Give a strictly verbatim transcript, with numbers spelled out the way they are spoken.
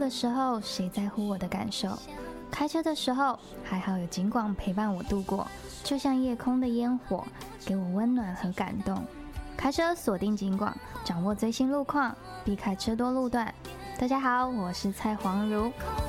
的时候，谁在乎我的感受？开车的时候，还好有警广陪伴我度过，就像夜空的烟火，给我温暖和感动。开车锁定警广，掌握最新路况，避开车多路段。大家好，我是蔡黄如。